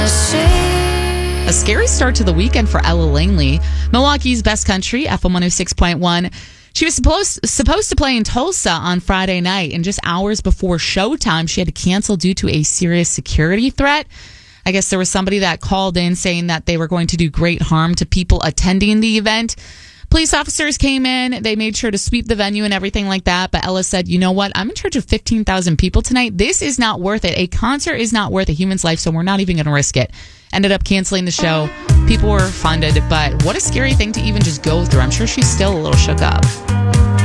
A scary start to the weekend for Ella Langley, Milwaukee's best country, FM 106.1. She was supposed to play in Tulsa on Friday night, and just hours before showtime, she had to cancel due to a serious security threat. I guess there was somebody that called in saying that they were going to do great harm to people attending the event. Police officers came in. They made sure to sweep the venue and everything like that. But Ella said, you know what? I'm in charge of 15,000 people tonight. This is not worth it. A concert is not worth a human's life, so we're not even going to risk it. Ended up canceling the show. People were funded, but what a scary thing to even just go through. I'm sure she's still a little shook up.